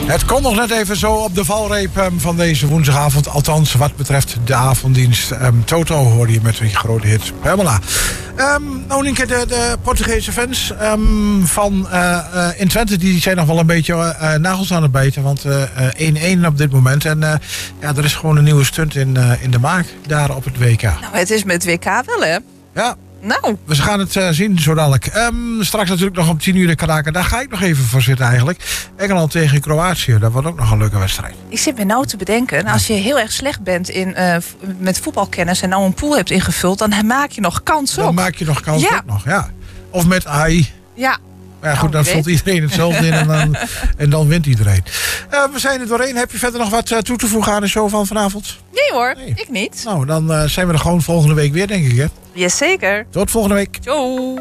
Het kon nog net even zo op de valreep van deze woensdagavond. Althans, wat betreft de avonddienst. Toto hoorde je met die grote hit. Pamela. Nou, Nienke, de Portugese fans van in Twente die zijn nog wel een beetje nagels aan het bijten. Want 1-1 op dit moment. En er is gewoon een nieuwe stunt in de maak daar op het WK. Nou, het is met WK wel, hè? Ja. Nou. We gaan het zien zo dadelijk. Straks natuurlijk nog om 10 uur de Kanaken. Daar ga ik nog even voor zitten eigenlijk. Engeland tegen Kroatië. Dat wordt ook nog een leuke wedstrijd. Ik zit me nou te bedenken. Als je heel erg slecht bent met voetbalkennis en nou een pool hebt ingevuld, dan maak je nog kans op. Dan maak je nog kans op nog, ja. Of met AI. Ja. Maar ja, goed, dan vult iedereen hetzelfde in en dan wint iedereen. We zijn er doorheen. Heb je verder nog wat toe te voegen aan de show van vanavond? Nee hoor, ik niet. Nou, dan zijn we er gewoon volgende week weer, denk ik, hè? Jazeker. Tot volgende week. Ciao.